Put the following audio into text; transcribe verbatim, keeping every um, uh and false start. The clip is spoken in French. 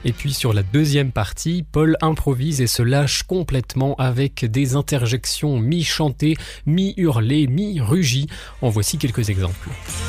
Et puis sur la deuxième partie, Paul improvise et se lâche complètement avec des interjections mi-chantées, mi-hurlées, mi-rugies. En voici quelques exemples.